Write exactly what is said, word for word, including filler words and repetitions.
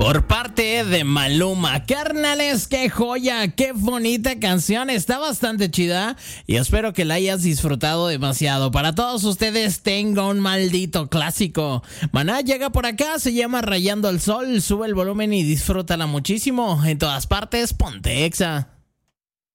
por parte de Maluma. Carnales, qué joya, qué bonita canción, está bastante chida y espero que la hayas disfrutado demasiado. Para todos ustedes tengo un maldito clásico. Maná llega por acá, se llama Rayando el Sol, sube el volumen y disfrútala muchísimo. En todas partes, ponte Exa.